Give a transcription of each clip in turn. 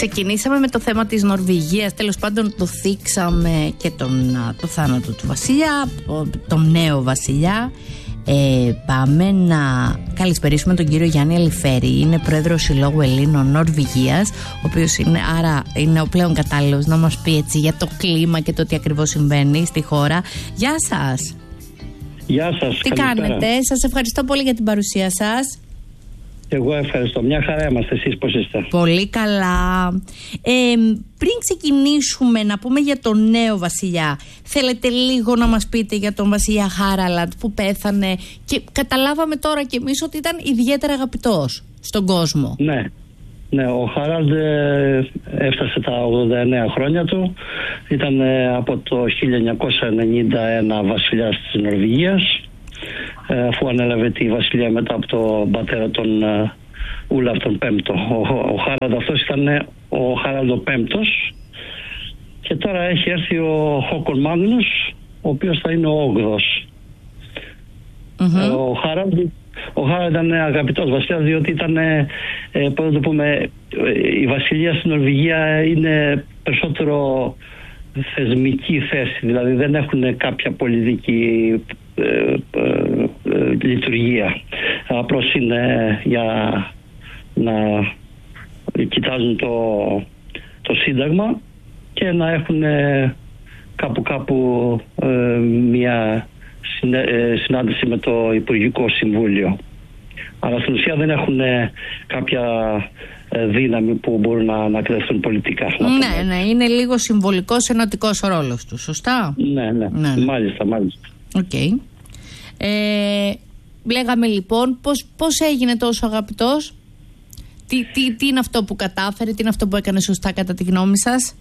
Ξεκινήσαμε με το θέμα της Νορβηγίας, τέλος πάντων το θίξαμε και το θάνατο του βασιλιά, τον νέο βασιλιά. Πάμε να καλησπερίσουμε τον κύριο Γιάννη Αλιφέρη. Είναι πρόεδρος Συλλόγου Ελλήνων Νορβηγίας, ο οποίος είναι ο πλέον κατάλληλος να μας πει έτσι για το κλίμα και το τι ακριβώς συμβαίνει στη χώρα. Γεια σας. Γεια σας. Τι κάνετε? Σας ευχαριστώ πολύ για την παρουσία σας. Εγώ ευχαριστώ. Μια χαρά είμαστε. Εσείς πώς είστε? Πολύ καλά. Πριν ξεκινήσουμε να πούμε για τον νέο βασιλιά, θέλετε λίγο να μας πείτε για τον βασιλιά Χάραλαντ που πέθανε και καταλάβαμε τώρα κι εμείς ότι ήταν ιδιαίτερα αγαπητός στον κόσμο. Ναι, ο Χάραλντ έφτασε τα 89 χρόνια του. Ήταν από το 1991 βασιλιάς της Νορβηγίας, αφού ανέλαβε τη βασιλεία μετά από τον πατέρα τον Ούλαφ τον Πέμπτο. Ο Χάραλντ αυτός ήταν ο Χάραλντ ο Πέμπτος, και τώρα έχει έρθει ο Χόκον Μάγνους, ο οποίος θα είναι ο 8ος. Ο Χάραλντ ήταν αγαπητός βασιλιάς, διότι ήταν, πώς να το πούμε, η βασιλεία στην Νορβηγία είναι περισσότερο θεσμική θέση, δηλαδή δεν έχουν κάποια πολιτική λειτουργία. Απλώς είναι για να κοιτάζουν το σύνταγμα και να έχουν κάπου μια συνάντηση με το Υπουργικό Συμβούλιο. Αλλά στην ουσία δεν έχουν κάποια δύναμη που μπορούν να ανακρίνουν πολιτικά. Ναι, είναι λίγο συμβολικός ενωτικός ο ρόλος του, σωστά? Ναι. Μάλιστα. Okay. Λέγαμε λοιπόν πώς έγινε τόσο αγαπητός, τι είναι αυτό που κατάφερε, τι είναι αυτό που έκανε σωστά κατά τη γνώμη σας?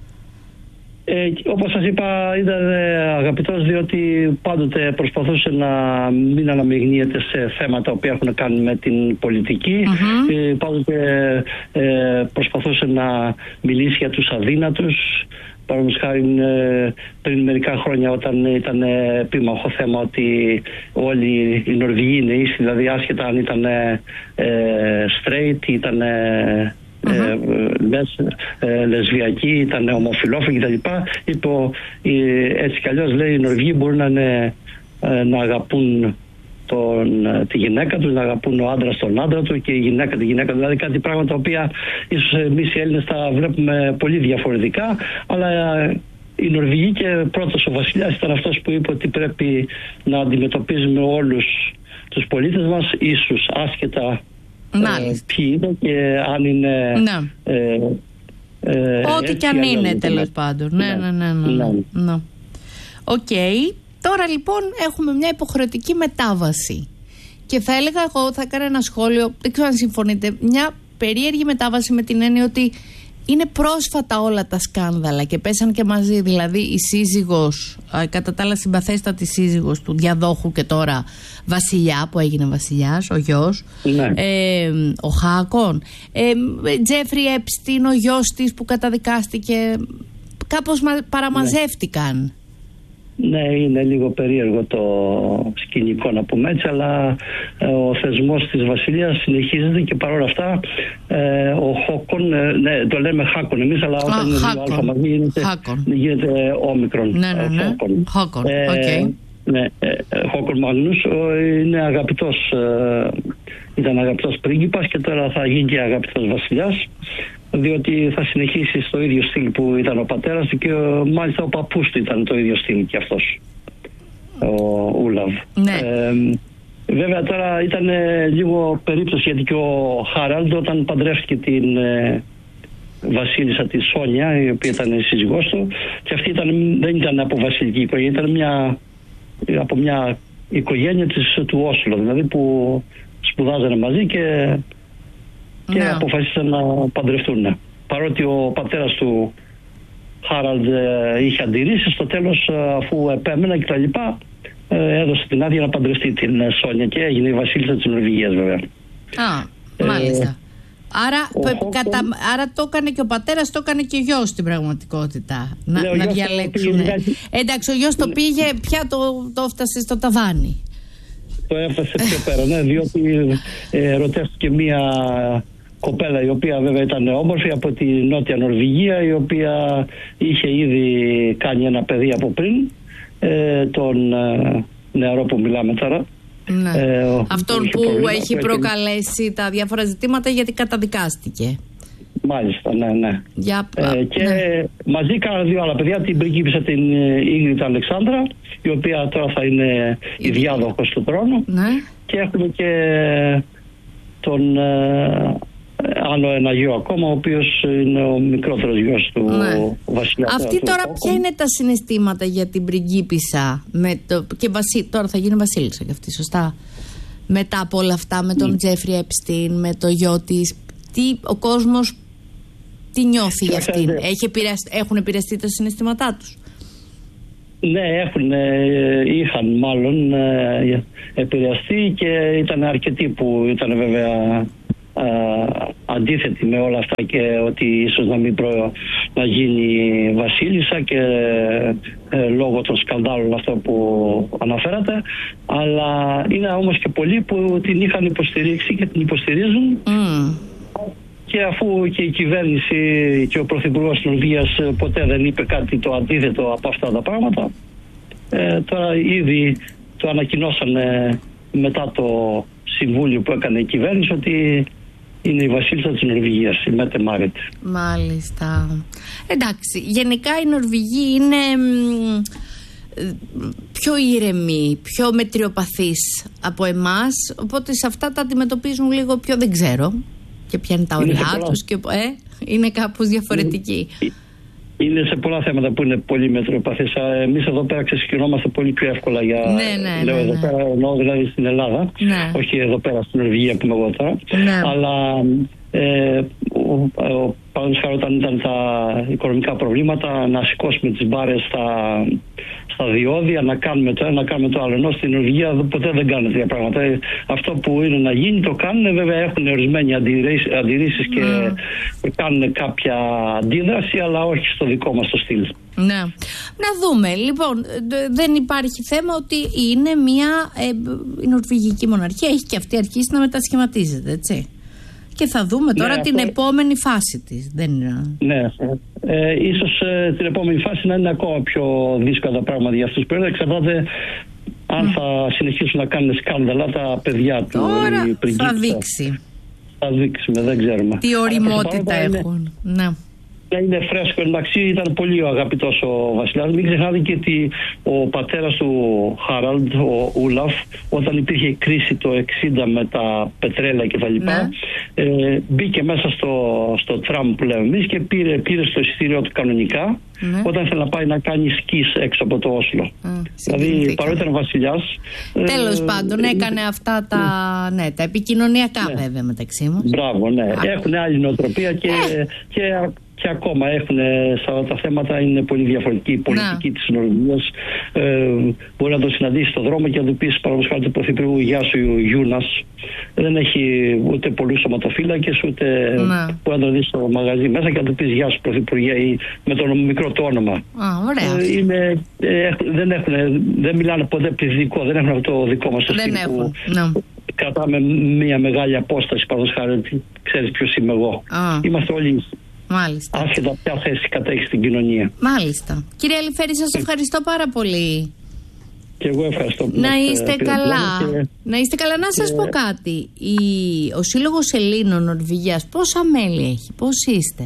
Όπως σας είπα, ήταν αγαπητός διότι πάντοτε προσπαθούσε να μην αναμειγνύεται σε θέματα που έχουν να κάνουν με την πολιτική. Πάντοτε προσπαθούσε να μιλήσει για τους αδύνατους. Παραδείγματος χάρη, πριν μερικά χρόνια, όταν ήταν επίμαχο θέμα ότι όλοι οι Νορβηγοί είναι ίσοι, δηλαδή άσχετα αν ήταν straight, ήταν λεσβιακοί, ήταν ομοφυλόφιλοι κτλ. Είπε έτσι κι αλλιώς, λέει, οι Νορβηγοί μπορούν να αγαπούν τη γυναίκα του, να αγαπούν ο άντρας τον άντρα του και η γυναίκα τη γυναίκα του. Δηλαδή κάτι πράγματα τα οποία ίσως εμείς οι Έλληνες τα βλέπουμε πολύ διαφορετικά, αλλά οι Νορβηγοί, και πρώτος ο βασιλιάς ήταν αυτός που είπε ότι πρέπει να αντιμετωπίζουμε όλους τους πολίτες μας ίσους, άσχετα ποιοι είναι και αν είναι ό,τι κι αν είναι, τέλος πάντων. Ναι. Οκ. Τώρα λοιπόν έχουμε μια υποχρεωτική μετάβαση και θα έλεγα εγώ, θα κάνω ένα σχόλιο, δεν ξέρω αν συμφωνείτε, μια περίεργη μετάβαση με την έννοια ότι είναι πρόσφατα όλα τα σκάνδαλα και πέσαν και μαζί, δηλαδή η σύζυγος, κατά τα άλλα συμπαθέστατη σύζυγος του διαδόχου και τώρα βασιλιά που έγινε βασιλιάς, ο γιος, ο Χάκον, Τζέφρι Έπστιν, ο γιος της που καταδικάστηκε, κάπως παραμαζεύτηκαν. Ναι, είναι λίγο περίεργο το σκηνικό, να πούμε έτσι, αλλά ο θεσμός της βασιλείας συνεχίζεται και παρόλα αυτά ο Χόκον, το λέμε Χάκον εμείς, αλλά όταν είναι δύο αλφα μαζί γίνεται όμικρον. Χόκον, Χόκον Μάγνους είναι αγαπητός, ήταν αγαπητός πρίγκιπας και τώρα θα γίνει και αγαπητός βασιλιάς, διότι θα συνεχίσει στο ίδιο στυλ που ήταν ο πατέρας του και μάλιστα ο παππούς του ήταν το ίδιο στυλ και αυτός, ο Ούλαβ. Βέβαια τώρα ήταν λίγο περίπτωση, γιατί και ο Χάραλντ όταν παντρεύτηκε την βασίλισσα τη Σόνια, η οποία ήταν η σύζυγός του, και αυτή δεν ήταν από βασιλική οικογένεια, ήταν από μια οικογένεια του Όσλο, δηλαδή που σπουδάζανε μαζί και αποφασίσαν να παντρευτούν. Παρότι ο πατέρας του Χάραλντ είχε αντιρρήσει, στο τέλος, αφού επέμενε και τα λοιπά, έδωσε την άδεια να παντρευτεί την Σόνια και έγινε η βασίλισσα της Νορβηγίας, βέβαια. Μάλιστα. Άρα το έκανε και ο πατέρας, το έκανε και ο γιος στην πραγματικότητα. Να διαλέξουν. Εντάξει, ο γιος το πήγε, πια το έφτασε στο ταβάνι. Το έφτασε πιο πέρα, διότι ερωτεύτηκε μία κοπέλα η οποία βέβαια ήταν όμορφη από τη Νότια Νορβηγία, η οποία είχε ήδη κάνει ένα παιδί από πριν, τον νεαρό που μιλάμε τώρα. Ναι. Αυτόν που έχει προκαλέσει τα διάφορα ζητήματα γιατί καταδικάστηκε. Μάλιστα, ναι. Και ναι. μαζί κάνανε 2 άλλα παιδιά, την πριγκίπισσα την Ίγριτ Αλεξάνδρα, η οποία τώρα θα είναι η διάδοχος του τρόνου. Ναι. Και έχουμε και τον άλλο ένα γιο ακόμα, ο οποίος είναι ο μικρότερος γιος του βασιλιά. Αυτή τώρα ποια είναι τα συναισθήματα για την πριγκίπισσα και τώρα θα γίνει βασίλισσα και αυτή, σωστά? Μετά από όλα αυτά με τον Τζέφρι Έπστιν, με το γιο της, ο κόσμος τι νιώθει για αυτήν? Έχουν επηρεαστεί τα συναισθήματά τους? Ναι, είχαν μάλλον επηρεαστεί και ήταν αρκετοί που ήταν βέβαια αντίθετοι με όλα αυτά και ότι ίσως να γίνει βασίλισσα και λόγω των σκανδάλων αυτό που αναφέρατε, αλλά είναι όμως και πολλοί που την είχαν υποστηρίξει και την υποστηρίζουν. Και αφού και η κυβέρνηση και ο Πρωθυπουργός της Νορβηγίας ποτέ δεν είπε κάτι το αντίθετο από αυτά τα πράγματα, τώρα ήδη το ανακοινώσανε μετά το συμβούλιο που έκανε η κυβέρνηση ότι είναι η βασίλισσα της Νορβηγίας, η Μέτε Μάριτ. Μάλιστα. Εντάξει, γενικά οι Νορβηγοί είναι πιο ήρεμοι, πιο μετριοπαθείς από εμάς, οπότε σε αυτά τα αντιμετωπίζουν λίγο πιο, δεν ξέρω και ποια είναι τα ωριά τους και είναι κάπως διαφορετικοί. Είναι σε πολλά θέματα που είναι πολύ μετριοπαθείς. Εμείς εδώ πέρα ξεσηκωνόμαστε πολύ πιο εύκολα για... Ναι. Εδώ πέρα εννοώ δηλαδή στην Ελλάδα, όχι εδώ πέρα στην Νορβηγία που είμαι εγώ τώρα, αλλά παραδείγματος χάρη όταν ήταν τα οικονομικά προβλήματα να σηκώσουμε τις μπάρες στα διόδια, να κάνουμε το ένα, να κάνουμε το άλλο. Ενώ στην Νορβηγία ποτέ δεν κάνουν τέτοια πράγματα. Αυτό που είναι να γίνει το κάνουν, βέβαια έχουν ορισμένοι αντιρρήσεις και κάνουν κάποια αντίδραση, αλλά όχι στο δικό μας το στυλ. Ναι. Να δούμε. Λοιπόν, δεν υπάρχει θέμα ότι είναι η νορβηγική μοναρχία έχει και αυτή αρχίσει να μετασχηματίζεται, έτσι. Και θα δούμε τώρα την επόμενη φάση της. Ναι. Ίσως την επόμενη φάση να είναι ακόμα πιο δύσκολα τα πράγματα για αυτούς. Πρέπει να εξαρτάται αν θα συνεχίσουν να κάνουν σκάνδαλα τα παιδιά του. Τώρα θα δείξει. Θα δείξουμε, δεν ξέρουμε. Τι ωριμότητα έχουν. Ναι. Είναι φρέσκο, εντάξει, ήταν πολύ αγαπητός ο βασιλιάς. Μην ξεχνάτε και ότι ο πατέρας του Χάραλντ, ο Ούλαφ, όταν υπήρχε η κρίση το 60 με τα πετρέλαια κτλ. Μπήκε μέσα στο τραμ που λέμε εμείς και πήρε στο εισιτήριό του κανονικά όταν ήθελε να πάει να κάνει σκις έξω από το Όσλο. Δηλαδή παρότι ήταν βασιλιάς. Τέλος πάντων έκανε αυτά τα επικοινωνιακά βέβαια μεταξύ μας. Μπράβο, ναι. Έχουν άλλη νοοτροπία και ακόμα έχουν σε αυτά τα θέματα, είναι πολύ διαφορετική η πολιτική της Νορβηγίας. Μπορεί να το συναντήσει στον δρόμο και να του πεις παραδείγματος χάρη του Πρωθυπουργού «Γεια σου Γιούνας». Δεν έχει ούτε πολλούς σωματοφύλακες, ούτε μπορεί να το δεις στο μαγαζί μέσα και να του πεις «Γεια σου Πρωθυπουργέ» ή με το μικρό του όνομα. Δεν μιλάνε ποτέ πληθυντικό, δεν έχουν αυτό το δικό μας το στυλ που κρατάμε μια μεγάλη απόσταση, παραδείγματος χάρη, ξέρεις ποιος είμαι εγώ. Είμαστε όλοι άσχετα ποια θέση κατέχει στην κοινωνία. Μάλιστα. Κύριε Αλιφέρη, σας ευχαριστώ πάρα πολύ. Και εγώ ευχαριστώ. Να είστε καλά. Να είστε καλά. Να σας πω κάτι. Ο Σύλλογος Ελλήνων Νορβηγίας πόσα μέλη έχει, πώς είστε?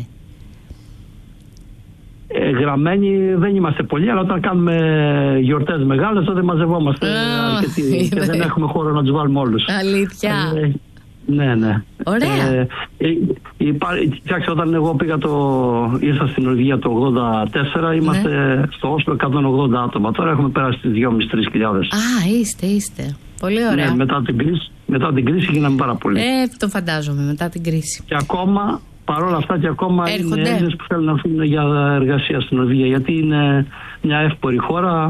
Γραμμένοι δεν είμαστε πολλοί, αλλά όταν κάνουμε γιορτές μεγάλες τότε μαζευόμαστε αρκετοί και δεν έχουμε χώρο να τους βάλουμε όλους. Αλήθεια. Ναι. Ωραία. Κοιτάξτε, όταν εγώ ήρθα στην Νορβηγία το 1984, είμαστε στο Όσλο 180 άτομα. Τώρα έχουμε περάσει τις 2.500-3.000. Είστε. Πολύ ωραία. Ναι, μετά την κρίση γίναμε πάρα πολύ. Το φαντάζομαι, μετά την κρίση. Και ακόμα, παρόλα αυτά, και ακόμα είναι Έλληνες που θέλουν να φύγουν για εργασία στην Νορβηγία. Γιατί είναι μια εύπορη χώρα.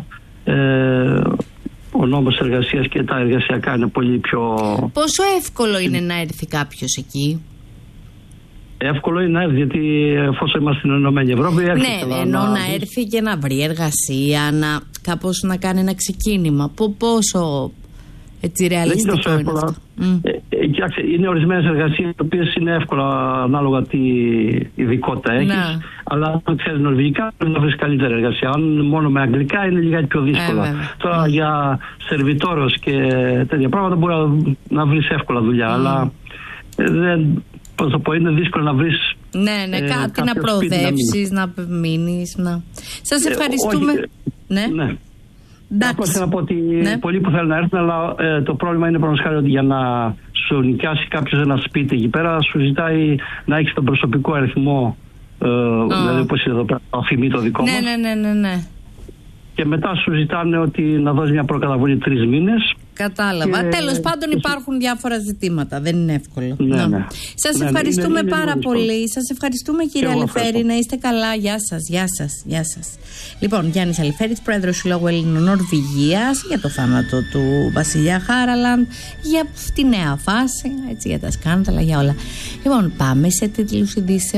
Ο νόμος εργασίας και τα εργασιακά είναι πολύ πιο... Πόσο εύκολο είναι να έρθει κάποιος εκεί? Εύκολο είναι να έρθει, γιατί εφόσον είμαστε στην Ενωμένη Ευρώπη έρχεται. Ναι, ενώ να έρθει και να βρει εργασία, κάπως να κάνει ένα ξεκίνημα. Πόσο έτσι ρεαλιστικό είναι αυτό? Είναι ορισμένες εργασίες οι οποίες είναι εύκολα ανάλογα τι ειδικότητα έχεις. Αλλά αν ξέρεις νορβηγικά πρέπει να βρεις καλύτερη εργασία. Αν μόνο με αγγλικά είναι λιγάκι πιο δύσκολα. Τώρα για σερβιτόρος και τέτοια πράγματα μπορεί να βρεις εύκολα δουλειά. Αλλά πώς το πω, είναι δύσκολο να βρεις. Κάτι να προοδεύσεις, να μείνεις. Σας ευχαριστούμε. Απλώς θέλω να πω ότι πολλοί που θέλουν να έρθουν, αλλά το πρόβλημα είναι πραγματικά ότι για να σου νοικιάσει κάποιος ένα σπίτι εκεί πέρα, σου ζητάει να έχεις τον προσωπικό αριθμό, δηλαδή όπως είναι εδώ πέρα, το αφημί το δικό μας. Ναι. Και μετά σου ζητάνε ότι να δώσεις μια προκαταβολή 3 μήνες. Κατάλαβα. Τέλος πάντων υπάρχουν διάφορα ζητήματα. Δεν είναι εύκολο. Σας ευχαριστούμε πάρα πολύ. Σας ευχαριστούμε κύριε Αλιφέρη. Να είστε καλά. Γεια σας. Λοιπόν, Γιάννης Αλιφέρης, πρόεδρος του Συλλόγου Ελλήνων Νορβηγίας, για το θάνατο του βασιλιά Χάραλαντ, για τη νέα φάση, έτσι, για τα σκάνδαλα, για όλα. Λοιπόν, πάμε σε τίτλους ειδήσεων.